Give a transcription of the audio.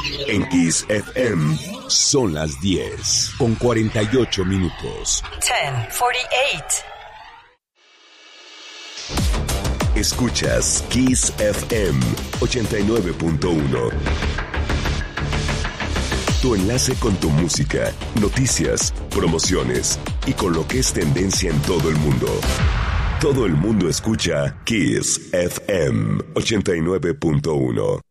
En Kiss FM son las 10 con 48 minutos. 10:48. Escuchas Kiss FM 89.1. Tu enlace con tu música, noticias, promociones y con lo que es tendencia en todo el mundo. Todo el mundo escucha Kiss FM 89.1.